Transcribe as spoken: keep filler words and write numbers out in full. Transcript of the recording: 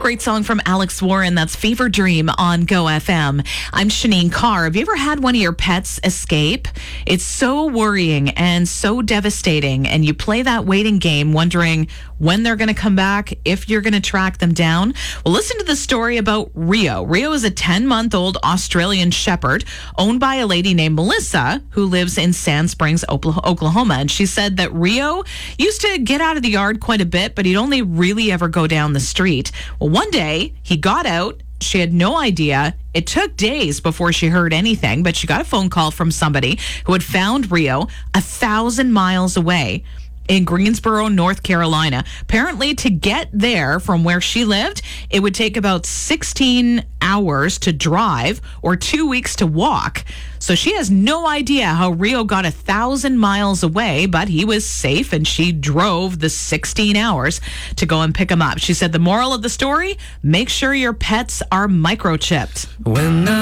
Great song from Alex Warren. That's Fever Dream on Go F M. I'm Shanine Carr. Have you ever had one of your pets escape? It's so worrying and so devastating. And you play that waiting game wondering when they're going to come back, if you're going to track them down. Well, listen to the story about Rio. Rio is a ten-month-old Australian shepherd owned by a lady named Melissa who lives in Sand Springs, Oklahoma. And she said that Rio used to get out of the yard quite a bit, but he'd only really ever go down the street. Well, one day he got out. She had no idea. It took days before she heard anything, but she got a phone call from somebody who had found Rio a thousand miles away in Greensboro, North Carolina. Apparently, to get there from where she lived, it would take about sixteen hours to drive or two weeks to walk. So she has no idea how Rio got a thousand miles away, but he was safe and she drove the sixteen hours to go and pick him up. She said the moral of the story, make sure your pets are microchipped. When